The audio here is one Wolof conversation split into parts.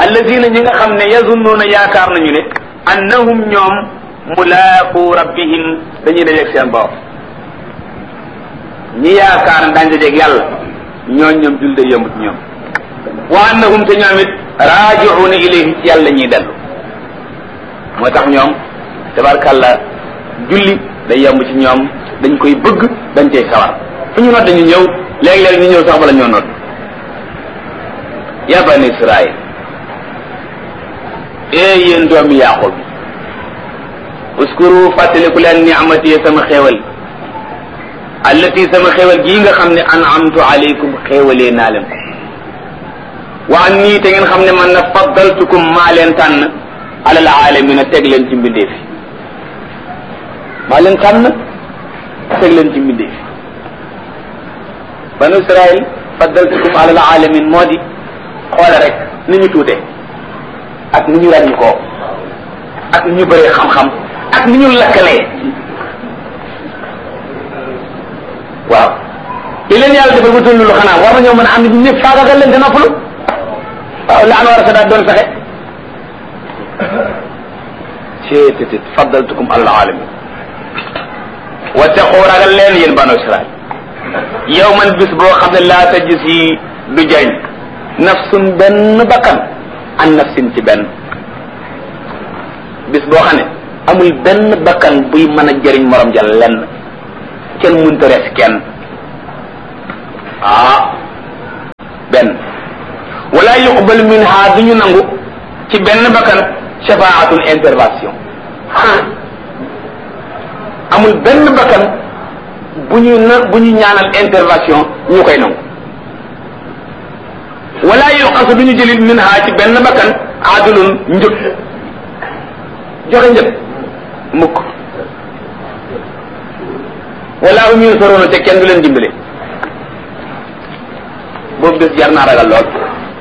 allazina ñi nga xam ne yazunnuuna yaakaar nañu ne annahum ñoom mulaaqu rabbihim dañuy dajeeg seen borom. ñi yaakaar ne daañu dajeeg yàlla ñoom jul day yomb ci ñoom. wa annahum te ñoom it raaji'uuna ilayhi ci yàlla ñuy dellu. moo tax ñoom tabarkàlla julli day yomb ci ñoom dañ koy bëgg dañ cay sawar fu ñu nodd ñu ñëw léeg-léeg ñu ñëw sax bala ñoo nodd. ya bani Israil yéen doomi Yaaqub uskuru fàttaliku leen ni'mati sama xéewal allati sama xéewal gii nga xam ne an'amtu alaykum xéewalee naa leen ko wa anni te ngeen xam ne man na faddaltukum maa leen tànn alal aalamina teg leen ci mbindeef yi maa leen tànn teg leen ci mbindeef yi banu Israil faddaltukum alal alamin moo di xoole rek ni ñu tuute ak ni ñu ràññi ko ak ni ñu bëree xam-xam ak ni ñu lakkalee waaw li leen yàlla defal ba tollu lu xanaa war nañoo mën a am ni ñëpp faagagal leen te noppalu waaw la an war a sa daat doon fexe ceetétit faddaltukum alal alamin wattaqu ragal leen yéen banu Israil yow man bis boo xam ne laa tajzi du jañ nafsun benn bakkan an nafsin ci benn bis boo xam ne amul benn bakkan buy mën a jëriñ morom ja lenn kenn mënta res kenn benn wala yuqbal minha du ñu nangu ci benn bakkan shafaatul intervention amul benn bakkan bu ñu ñaanal intervention ñu koy nangu wala yuqasu du ñu jëlit minha ci benn bakkan adulun njëg joxe njëg mukk wala hum yunsaruna te kenn du leen dimbale boobu bés jar naa ragal lool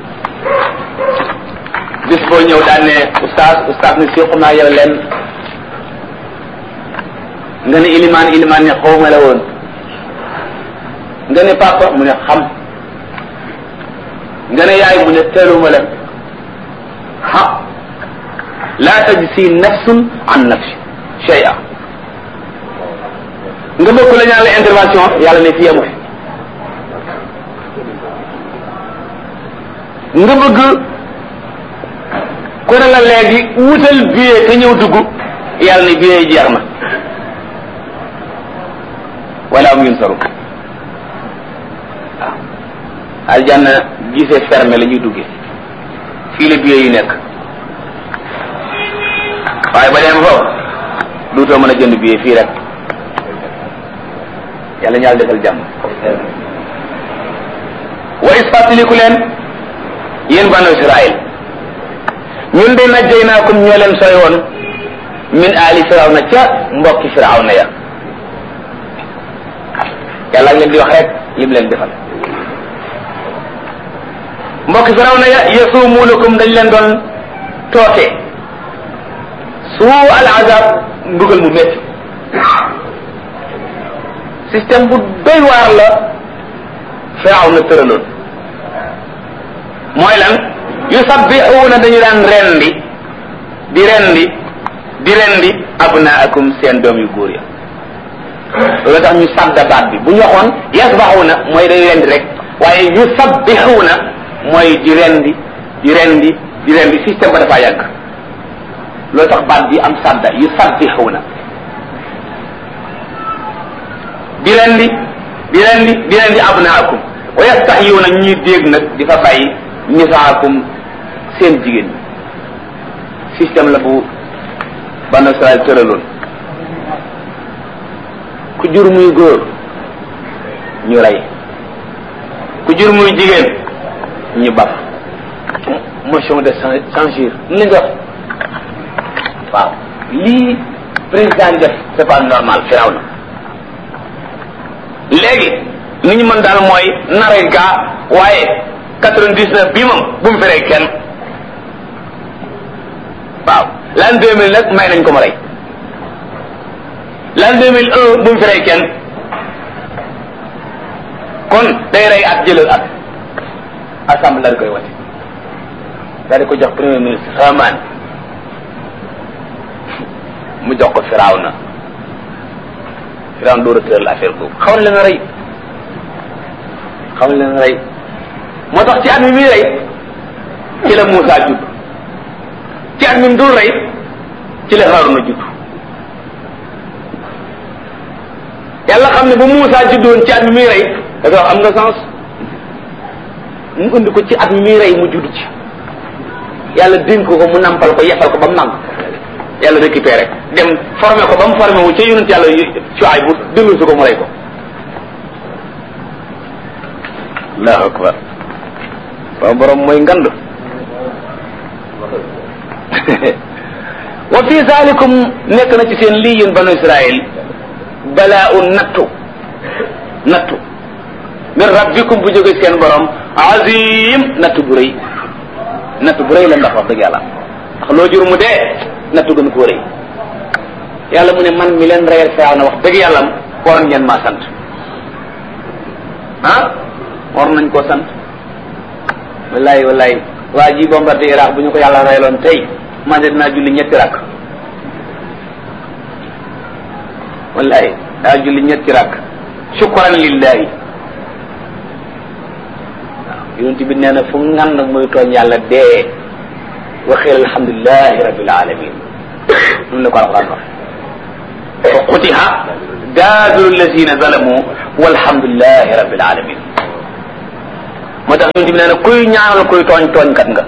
bis boo ñëw daan ne oustaz ne si xam naa yow leen nga ne ilimaan ne xawma la woon nga ne papa mu ne xam nga ne yaay mu ne teeluma la la tajzi nafsun an nafsi shay'a nga bëgg la ñaan la intervention yàlla ne fi yemu fi nga bëgg ku ne la léegi wutal billet te ñëw dugg yàlla ne billet yi jeex na wala am yunsaru waaw aljanna gisee fermé la ñuy duggee fii la billet yi nekk waaye ba dem foofu duutoo mën a jënd billet fii rek yàlla ñaal defal jàmm wa isfatiliku leen yéen banu Israil ñun de najjaynaakum ñoo leen sooy woon min aali firawna ca mbokki firawna ya yàlla ngeen di wax rek lim leen defal mbokki firawna ya yasumuunakum dañ leen doon tooke suu al azab mbugal mu métti système bu doy waar la firawna tëraloon mooy lan yusabbixuuna dañu daan di rendi abnaakum seen doom yu góor ya loolu tax ñu sadda baat bi bu ñu waxoon yasbaxuuna mooy day rendi rek waaye yusabbixuuna mooy di rendi système ba dafa yàgg loolu tax baat bi am sadda yusabbixuuna di rendi abnaakum wa yastaxyuuna ñuy dégg nag di fa bàyyi nisaakum seen jigéen ñi système la bu Banu Israël tëraloon ku jur muy góor ñu rey ku jur muy jigéen ñu baf motion de censure ñu leen def waaw lii président def c'est pas normal firaw na léegi ni ñu mën daal mooy nare gaa waaye 99 bii moom bu mu feree kenn waaw l'an 2000 nag may nañ ko ma rey l'an 2001 bu mu feree kenn kon day rey at jëlal at assemblée la koy wati daal di ko jox premier ministre Haman mu jox ko Firawna door a tëral affaire boobu xaw na leen a rey moo tax ci at mi muy rey ci la Muusa judd ci at mi mu dul rey ci la Haaruna judd yàlla xam ne bu Muusa juddoon ci at mi muy rey dafa wax am nga sens mu indi ko ci at mi muy rey mu judd ci yàlla dénk ko mu nampal ko yefal ko ba mu nàmp yàlla récupéré dem formé ko ba mu formé wu ca yonent yàlla Shuayb bu dellu su ko mu rey ko. Allahu akbar waaw borom mooy ngand. wa fi zalikum nekk na ci seen lii yéen banu Israël balaa nattu min rabbikum bu jóge seen borom azim nattu bu rëy la ndax wax dëgg yàlla ndax loo jur mu dee nattu gën koo rëy yàlla mu ne man mi leen reyal Firawna wax dëgg yàlla waroon ngeen maa sant war nañ koo sant wallahi waa ji bombardé Irak bu ñu ko yàlla reyloon tey man de dinaa julli ñetti rakk wallahi daa julli ñetti rakk shukran lillahi waaw yonent bi nee na fu ngan nag muy tooñ yàlla dee waxeel alhamdulilahi rabbil alamin noonu la ko alquran wax fa qutiha daabiru allazina zalamu walhamdulilahi rabbil alamin moo tax yonent bi nee na kuy ñaanal kuy tooñkat nga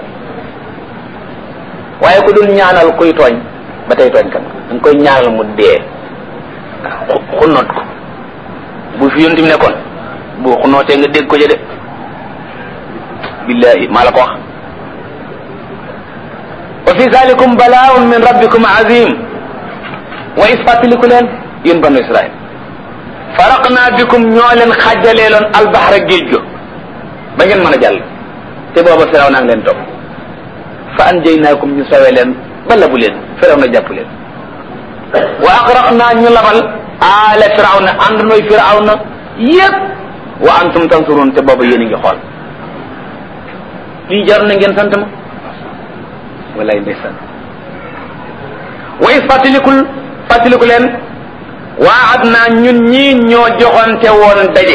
waaye ku dul ñaanal kuy tooñ ba tey tooñkat nga da nga koy ñaanal mu dee xunnoot ko bu fi yonent bi nekkoon bu xunnootee nga dégg ko ja de billahi maa la ko wax wa fi zalikum bala'un min rabbikum azim wa isfatiliku leen yéen banu Israël faraqna bikum ñoo leen xajjaleeloon albahra géej go ba ngeen mën a jàll te booba firaw naa ngi leen topp fa anjaynaakum ñu sawee leen ba labu leen firaw na jàpp leen wa agraqna ñu labal ala firawna ànd nooy firawna yépp wa antum tansurun te booba yéen a ngi xool lii jar na ngeen sant ma walay ndeysaan wa is fàttaliku leen waad naa ñun ñii ñoo joxonte woon daje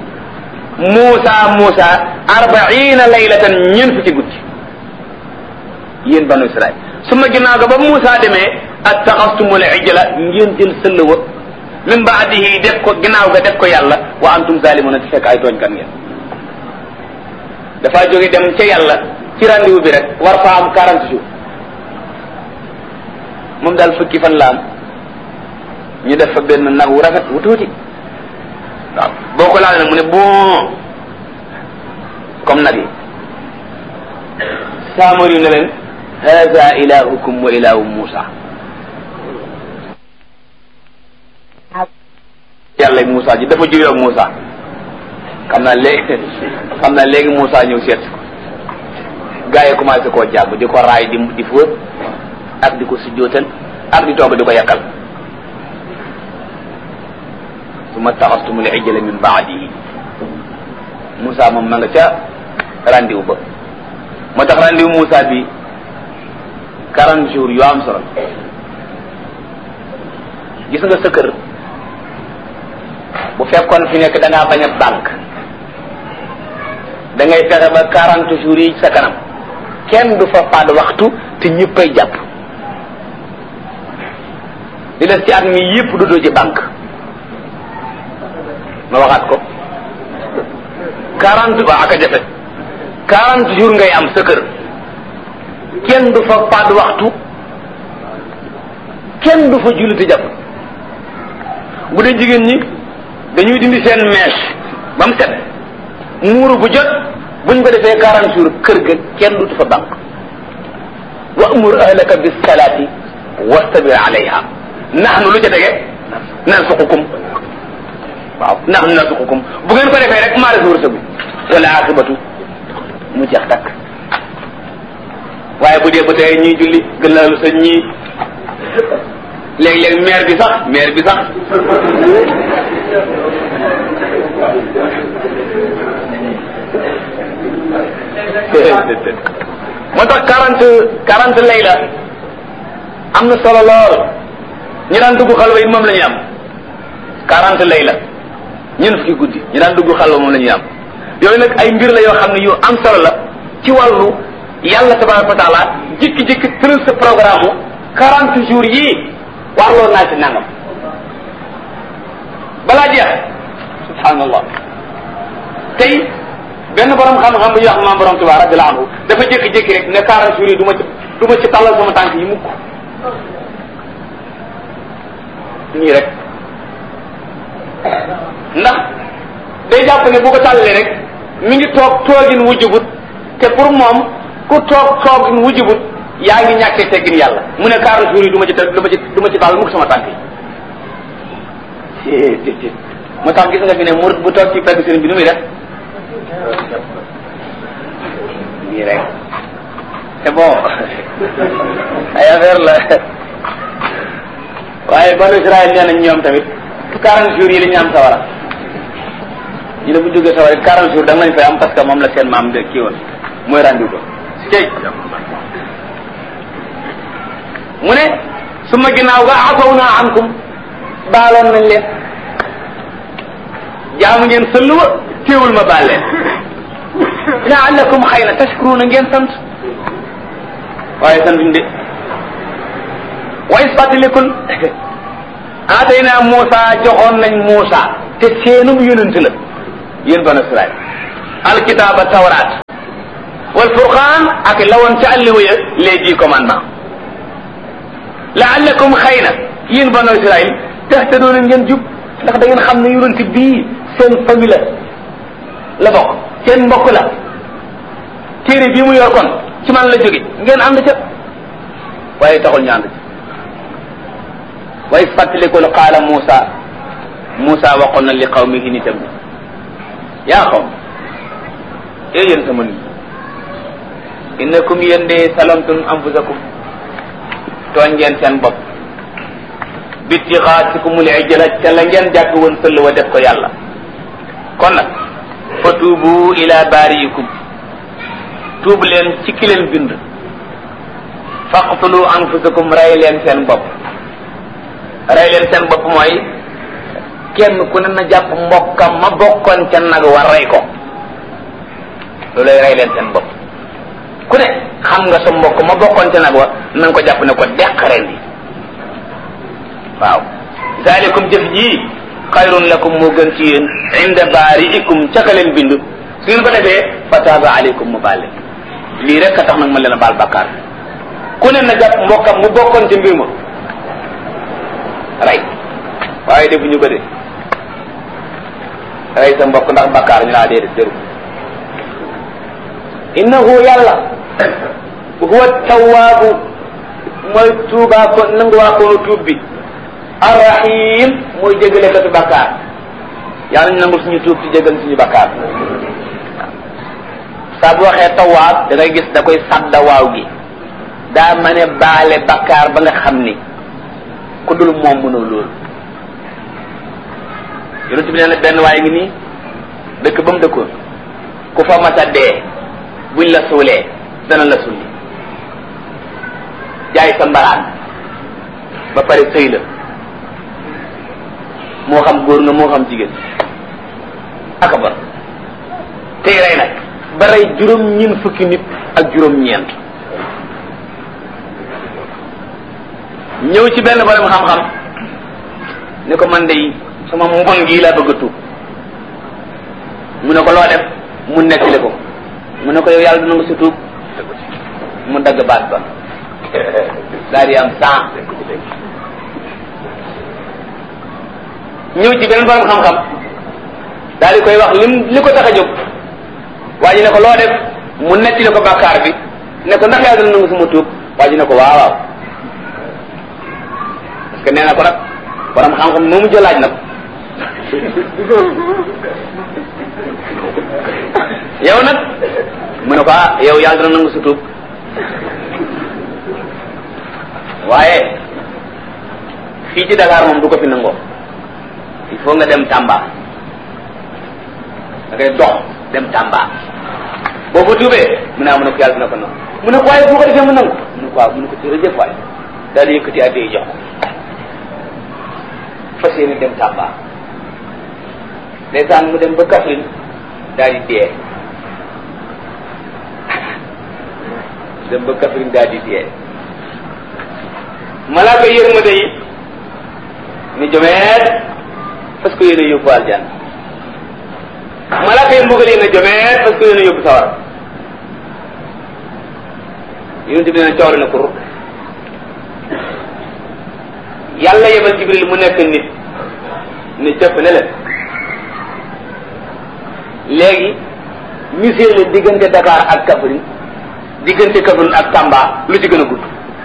Muusa 40 laylatan ñeent fukki guddi yéen banu Israël su ma ginnaaw ga ba Muusa demee attaxastumul ijla ngeen jël sëll wa min baadihi def ko ginnaaw ga def ko yàlla wa antum zalimuna te fekk ay tooñkat ngeen dafa jóge dem ca yàlla ci rendez-vous bi rek war fa am 40 jours moom daal fukki fan la am ñu def fa benn nag wu rafet wu tuuti waaw boo ko laal nag mu ne bon comme nag yi saamar yu ne leen hada ilahukum wa ilahu Musa yàlla Musa ji dafa juyoo ak Musa xam naa léegi Musa ñëw seet ko gaa yi commencé koo jàpp di ko raay di fóot ak di ko sujjóotal ak di toog di ko yàkkal summa taxastumul ijla min baadihi Musa moom ma nga ca rendez-vous ba moo tax rendez-vous Musa bi 40 jours yu am solo gis nga sa kër bu fekkoon fi nekk da ngaa bañ a banque da ngay fexe ba 40 jours yi sa kanam kenn du fa faat waxtu te ñëppay jàpp di des ci at mi yëpp du doo ci banque ma waxaat ko 40 ba ak a jafe 40 jours ngay am sa kër kenn du fa faat waxtu kenn du fa julli te jàpp bu dee jigéen ñi dañuy dindi seen mèche ba mu set muuru bu jot buñ ko defee 40 jours kër ga kenn du fa banque wa'mur ahlaka bis salati wastabir alayha nahnu lu ca dege narzuqukum waaw nahnu narzuqukum bu ngeen ko defee rek maa la wërsëgu wala aqibatu mu jeex takk waaye bu dee ba tey ñuy julli gën laalu sa ñii léeg-léeg maire bi sax moo tax 40 layla am na solo lool. ñi daan dugg xalwa yi moom la ñuy am 40 layla ñeent fukki guddi ñi daan dugg xalwa moom la ñuy am. yooyu nag ay mbir la yoo xam ne yu am solo la ci wàllu yàlla tabaraka wa taala jikki-jikki tëral sa programme 40 jours yii warloo naa ci nangam balaa jeex subhanallah. tey benn borom xam-xam bu ñuy wax maam borom Tuubaa radiyallahu anhu dafa jékki-jékki rek ne 40 jours yi du ma ci tàllal sama tànk yi mukk nii rek ndax day jàpp ne bu ko tàllalee rek mi ngi toogin wujjubut te pour moom ku toogin wujjubut yaa ngi ñàkkee teggin yàlla mu ne 40 jours yi du ma ci tàll mukk sama tànk yi moo tax gis nga fi ne murid bu toog ci pegg sëriñ bi nu muy def nii rek c'est bon ay affaire la waaye banu Israël nee nañ ñoom tamit 40 jours yi la ñu am sawara ñu ne bu jógee sawara 40 jours da nga lañ fay am parce que moom la seen maam de kii woon mooy rendu ko si mu ne su ma ginnaaw ga afaw naa ankum baaloon nañ leen jaamu ngeen sëlluwa téewul ma baal leen la'allakum xëy na tashkuruna ngeen sant waaye santuñ de wa is fàttalikul atayna Muusa joxoon nañ Muusa te seenum yonent la yéen banu Israël alkitaaba tawraat wal furqaan ak lawoon ca àlliwa ya les 10 commandements la'allakum xëy na yéen banu Israël tahtadoona ngeen jub ndax da ngeen xam ne yonent bii seen famille la bokk seen mbokk la téere bii mu yor kon ci man la jóge ngeen ànd ca waaye taxul ñu ànd ca waaye fàttalikul qaala Muusa waxoon na li qawmihi nitam ni yaa qawm yéen sama nit innakum yéen de salamtum anfusakum tooñ ngeen seen bopp bitixaatikumul ijla ca la ngeen jàpp woon sëll wa def ko yàlla kon nag fa tuubu ila baariikum tuub leen ci ki leen bind faqtulu anfusakum rey leen seen bopp rey leen seen bopp mooy kenn ku ne na jàpp mbokkam ma bokkoon ca nag war rey ko loolay rey leen seen bopp ku ne xam nga sa mbokk ma bokkoon ca nag wa na nga ko jàpp ne ko deq ren bi waaw zalikum jëf ji xayrun lakum moo gën ci yéen inda baariikum ca ka leen bind su ngeen ko defee fa taaba aleykum mu baal leen lii rek a tax nag ma leen a baal bàkkaar ku ne na jàpp mbokkam mu bokkoon ca mbir ma rey waaye defuñu ko de rey sa mbokk ndax bàkkaar ñu laa déedéet déru innahu yàlla huwa tawaabu mooy tuubaa ko nanguwaa koonu tuub bi arrahim mooy jégale katu bàkkaar yàlla ñu nangul suñu tuub ci jégal suñu bàkkaar saa bu waxee tawaab da ngay gis da koy sadda waaw gi daa mën a baale bàkkaar ba nga xam ni ku dul moom mënoo loolu yonent bi nee na benn waaye ngi nii dëkk ba mu dëkkoon ku fa masa dee buñ la suulee dana la sulli jaay sa mbaraan ba pare sëy la moo xam góor nga moo xam jigéen aka ba tey rey nag ba rey juróom-ñeent fukki nit ak juróom-ñeent ñëw ci benn borom xam-xam ne ko man de sama mbon gii laa bëgg a tuub mu ne ko loo def mu nettali ko mu ne ko yow yàlla dina nga si tuub mu dagg baat ba daal di am 100 ñëw ci beneen borom xam-xam daal di koy wax li ko tax a jóg waa ji ne ko loo def mu nettali ko bàkkaar bi ne ko ndax yàlla dina nangu suma tuub waa ji ne ko waaw waaw parce que nee na ko nag borom xam-xam moo mu jëlaaj nag yow nag mu ne ko ah yow yàlla dina nangu sa tuub waaye fii ci Dakar moom du ko fi nangoo il faut nga dem Tamba da ngay dox dem Tamba boobu tuubee mu ne ko yàlla dina ko nangu mu ne ko waaye bu ko defee mu nangu mu ne ko waaw mu ne ko jërëjëf waay daal di yëkkati addiya jox ko fas yéene dem Tamba ndeysaan mu dem ba Kaffrine daal di dee dem ba Kaffrine daal di dee malaaka yërmande yi ni jomeet parce que yéen a yóbbu aljanna malaaka yi mbugal yéen a jomeet parce que yéen a yóbbu sawar yonent bi ne coori na kur yàlla yebal Jibril mu nekk nit ni cëpp ne leen léegi misir la diggante Dakar ak Kaffrine diggante Kaffrine ak Tamba lu ci gën a gudd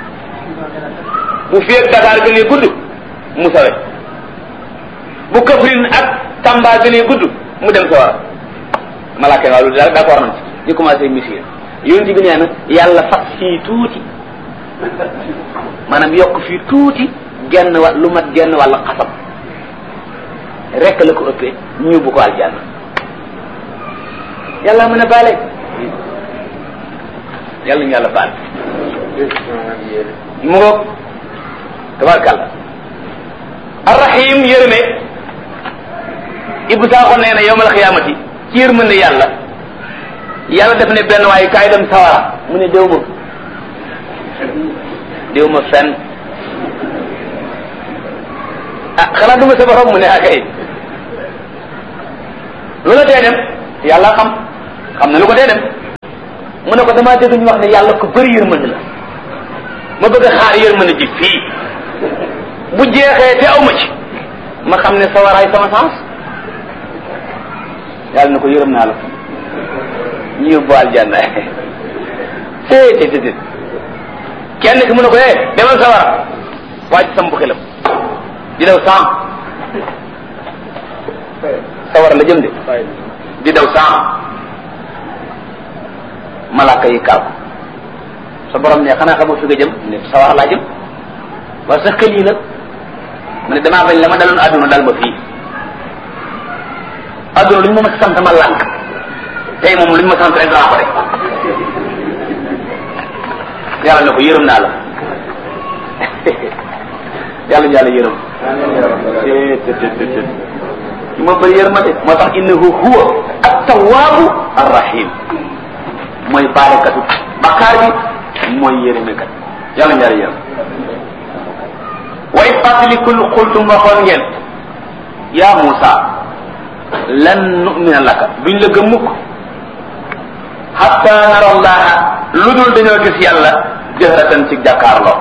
bu fi ak Dakar gënee gudd mu sawe bu Kaffrine ak Tamba gënee gudd mu dem sawar malaaka waaw lu d'accord nañ ci ñu commencé misir yonent bi nee na yàlla fas fii tuuti maanaam yokk fii tuuti genn wa lu mat genn wàll xasab rek la ko ëppee ñu bu ko aljanna yàlla mën a baale yàlla ñu yàlla baal mu ngoog tabarkàlla arrahim yërëme Ibou Sakho nee na yawmal xiyaamati ci yërmande yàlla def ne benn waaye kaay dem sawara mu ne déw ma fenn xanaa du ma sa borom mu ne akay lu la tee dem yàlla xam na lu ko tee dem mu ne ko damaa dégg ñu wax ne yàlla ko bëri yërmande la ma bëgg a xaar yërmande ji fii bu jeexee te aw ma ci ma xam ne sawaraay sama sens yàlla na ko yërëm naa la ñu yóbbu aljanna té kenn ki mu ne ko demal sawara wàcc sam bu xelam di daw saam sawara la jëm de di daw saam malaaka yi kaaw sa borom ne xanaa xamoo fi nga jëm ne sawara laa jëm waaye sa xel yi nag mu ne damaa bañ la ma daloon adduna dal ma fii adduna lu ñu ma sant ma lànk tey moom lu ñu ma sant rek danaa ko rek yàlla ne ko yërëm naa la yàlla ñu yàlla yërëm ci ma bëri yërmande moo tax innahu huwa at-tawwaabu ar-rahim mooy baalekatu bakkaar bi mooy yërëmekat yàlla ñu yàlla yërëm wa iz fàttalikul qultum waxoon ngeen yaa Muusa lan nu'mina laka duñ la gëm mukk hatta nara Allaha lu dul dañoo gis yàlla jahratan ci jàkkaarloo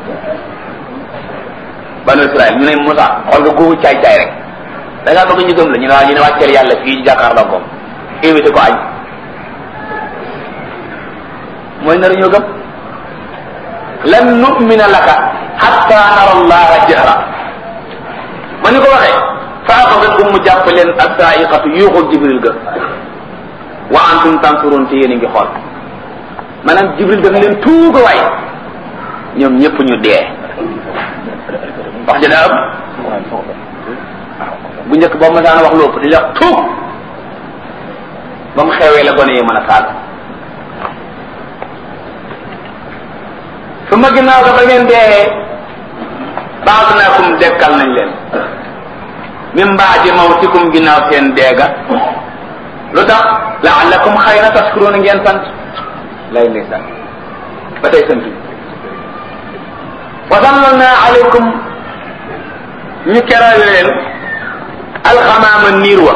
banu Israël ñu ne Muusa xool nga googu caay-caay rek da ngaa bëgg ñu gëm la ñu ne waaw ñu ne wàcceel yàlla fii ci jàkkaarloo ko invité ko añ mooy nar ñoo gëm lan nu'mina laka hatta nara Allaha jahra ma ni ko waxee fa axadatkum mu jàpp leen as-sa'iqatu yuuxu Jibril ga wa antum tansurun te yéen a ngi xool maanaam Jibril daf leen tuuga waay ñoom ñëpp ñu dee wax ja daa ëpp bu njëkk boo masaana wax lépp di la tuug ba mu xewee la gone yi mën a saal su ma ginnaaw ga ba ngeen dee ba'athnaakum dekkal nañ leen min ba'di mawtikum ginnaaw seen deega lu tax la'allakum xayra tashkuruna ngeen sant lay ndeysaan ba tey sant wa zallalna alaykum ñu keral leen alxamaama niir wa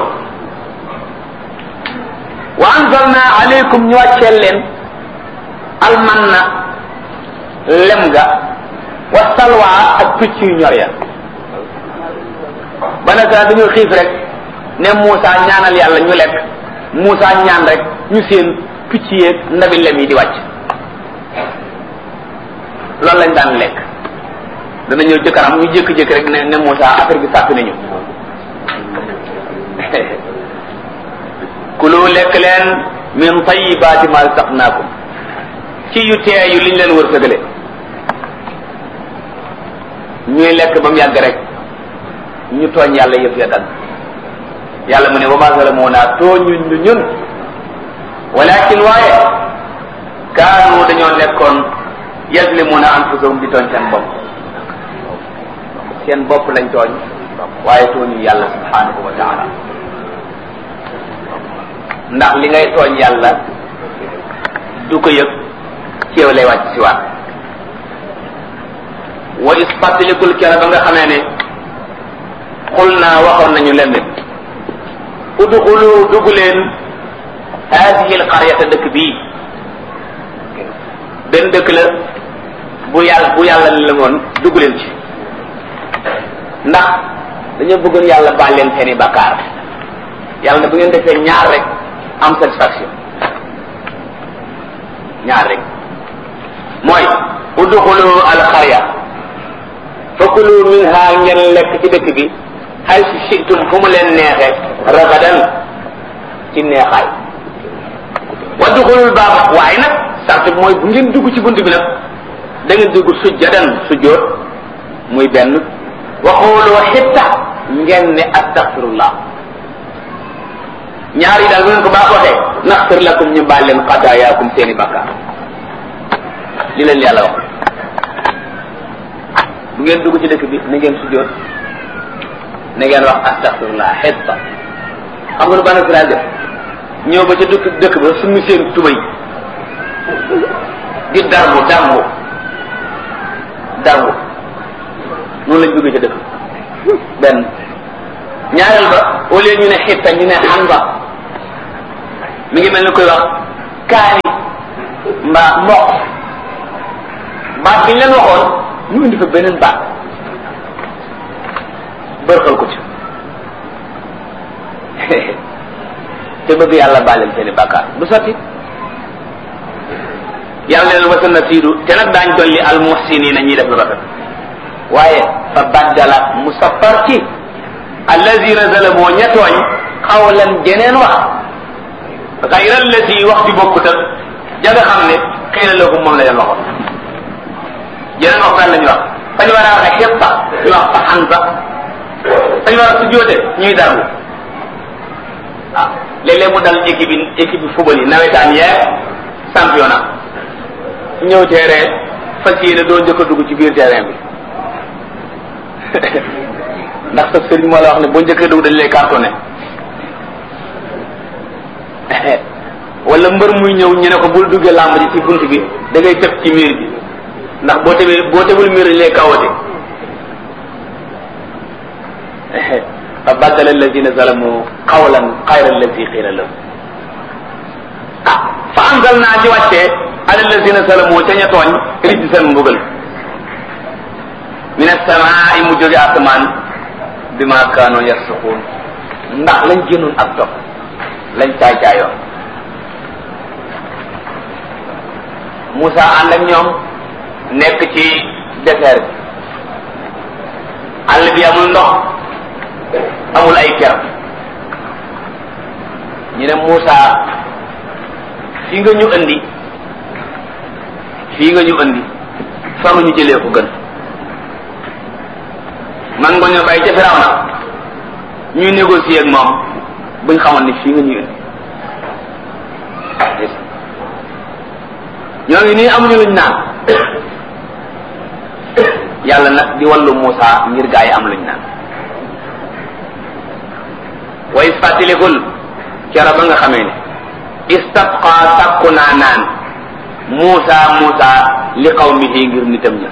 wa anzalna alaykum ñu wàcceel leen almanna lem ga wa salwa ak picc yu ñor ya ba nag dañoo xiif rek ne Muusa ñaanal yàlla ñu lekk Muusa ñaan rek ñu seen picc yeeg ndabi lem yi di wàcc loolu lañ daan lekk dana ñëw ci kanam ñu jékki-jékki rek ne Muusa affaire bi sàppi nañu kulu lekk leen min tayyibaati ma razaqnaakum ci yu teeyu liñ leen wërsëgale ñuy lekk ba mu yàgg rek ñu tooñ yàlla yëf ya dal yàlla mu ne wa ma zalamuuna tooñuñ ñu ñun walakin waaye kaanu dañoo nekkoon yazlimuna anfusahum di tooñ seen bopp lañ tooñ waaye tooñu yàlla subhanahu wa taala ndax li ngay tooñ yàlla du ko yëg ci yow lay wàcc si waat wa is fàttalikul kera ba nga xamee ne xul naa waxoon nañu leen ne udxulu dugg leen haadihi alqaryata dëkk bii benn dëkk la bu yàlla la woon dugg leen ci ndax dañoo bëggoon yàlla baal leen seeni bakkaar yàlla ne bu ngeen defee ñaar rek am satisfaction ñaar rek mooy udxulu alqarya fakulu minha ngeen lekk ci dëkk bi haysu shi'tum fu mu leen neexee ragadan ci neexaay wa duxulul baaba waaye nag sart bi mooy bu ngeen dugg ci bunt bi nag da ngeen dugg sujjadan sujjóot muy benn wa qulu hitta ngeen ne astaghfirullah ñaar yi daal bu ngeen ko baax waxee naxfir lakum ñu baal leen xataayaakum seeni bakkaar li leen yàlla wax bu ngeen dugg ci dëkk bi na ngeen sujjóot na ngeen wax astaghfirullah hitta xam nga nu bana Israël def ñëw ba ca dëkk ba suñu seen tubay di darbu noonu lañ bëgg ca dëkk benn ñaareel ba au lieu ñu ne xitta ñu ne xanba mi ngi mel ni koy wax kaani mbaa mboq baat bi ñu leen waxoon ñu indi fa beneen baat bërxal ko ci te bëgg yàlla baaleel seeni bàkkaar du sotti yàlla leen wasa na siidu te nag daañ dolli al muhsinina ñiy def lu rafet waaye fa baddala mu saffar ci allazina zalamoo ña tooñ xawlan jeneen wax xayra allazi wax bi bokkut ak ja nga xam ne xëy na loogu moom la leen waxoon jeneen wax ban lañu wax fañu war a waxe xetta ñu wax fa xansa fañu war a sujjóote ñuy darbu waaw léeg-léeg mu dal équipe bi football yi nawetaan yeeg championnat ñëw terrain fas yéene doo njëkk a dugg ci biir terrain bi ndax sa sëriñ moo la wax ne boo njëkkee dugg dañ lay cartonné wala mbër muy ñëw ñu ne ko bul duggee làmb ji ci bunt bi da ngay tëb ci miir bi ndax boo tebul miir dañ lay kawote fa baddala alladina zalamu qawlan xayra alladi qiila lahum fa anzalna ci wàccee ala alladina zalamu ca ña tooñ rijsan mbugal min as-samaa'i mu jóge asamaan bima kaanu yasquun ndax lañ génnoon ak topp lañ caay-caayoon Moussa ànd ak ñoom nekk ci désert bi àll bi amul ndox amul ay ker ñu ne Moussa fii nga ñu andi fa nga ñu jëlee ko gën man nga ñoo bàyyi ca Firawna ñuy négocier ak moom buñ xamoon ni fii nga ñu indi ñoo ngi nii amuñu luñ naan yàlla nag di wallu Moussa ngir gaa yi am luñ naan wa is fàttalikul kera ba nga xamee ne istasqa sàkku naa naan Moussa li qawmihi ngir nitam ña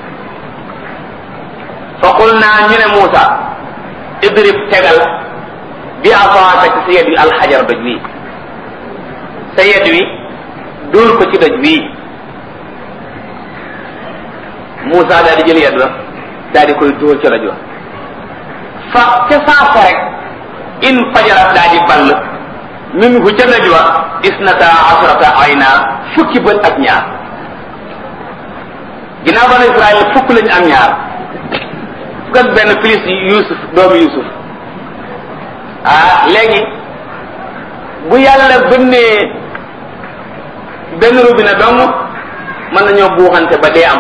fa qul naa ñu ne Moussa idrib tegal bi asaaka ci sa yed wi alxajar doj wi sa yed wi dóor ko ci doj wi Moussa daal di jël yed wa daal di koy dóor ci doj wa fa ca saasa rek in fajarat daal di ball minhu ca doj wa isnata asrata ayna fukki bët ak ñaar ginnaaw banu Israël fukk lañu am ñaar fukk ak benn plus Yusuf doomu Yusuf léegi bu yàlla bënnee benn robinet dong mën nañoo buuxante ba dee am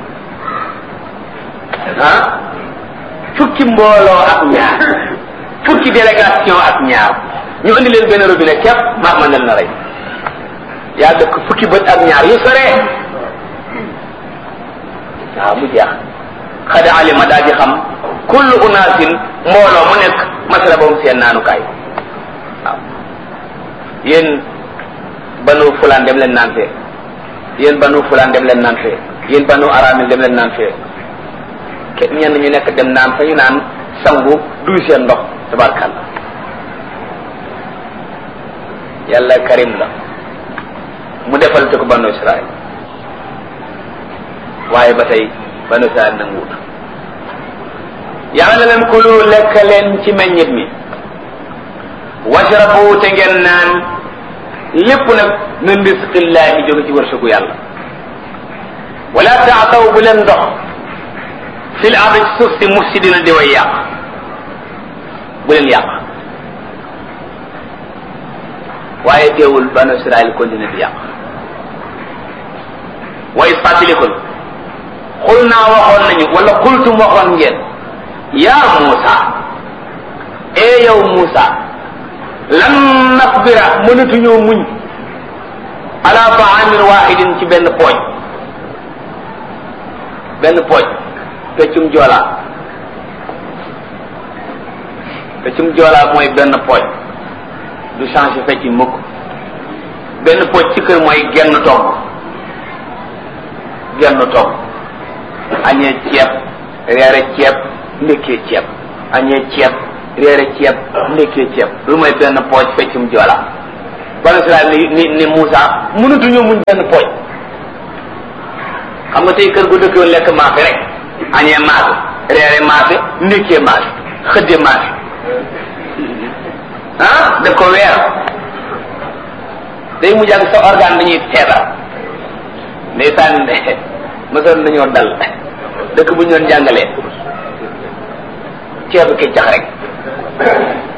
fukki mbooloo ak ñaar fukki délégation ak ñaar ñu indi leen benn robinet képp maa mën na rey yaa dëkk fukki bët ak ñaar yu sore waaw mu jeex xad alima daa di xam kullu unaasin mbooloo mu nekk masrabahum seen naanukaay waaw yéen banu fulaan dem leen naan fee yéen banu fulaan dem leen naan fee yéen banu araamil dem leen naan fee ñenn ñu nekk dem naan fa ñu naan sangu duy seen ndox tabarkàlla yàlla karim la mu defal te ko banu Israël waaye ba tey banu Israël nanguwut yàlla leen kulu lekk leen ci meññit mi washrabu te ngeen naan lépp nag min risqillahi jóge ci wërsëgu yàlla wala taataw bu leen ndox fil ardi suuf si mufsidina di way yàq bu leen yàq waaye teewul banu Israël continue di yàq way fàttalikul xul naa waxoon nañu wala xultum waxoon ngeen yaa Muusa ee yow Muusa lan nasbira mënatuñoo muñ ala ta'amin wahidin ci benn pooj peccum joolaa mooy benn pooj du changer fecc mukk benn pooj ci kër mooy genn togg añee ceeb reere ceeb ndekkee ceeb añee ceeb reere ceeb ndekkee ceeb lu mooy benn pooj feccum joolaa banu Israël ni Muusa mënatuñoo muñ benn pooj xam nga tey kër gu dëkkoon lekk maafe rek añee maafe reere maafe ndekkee maafe xëdde maafe daf ko weer day mujj ak sa organe dañuy feebar ndeysaan mosoon nañoo dal dëkk bu ñu doon jàngalee ceebu keccax rek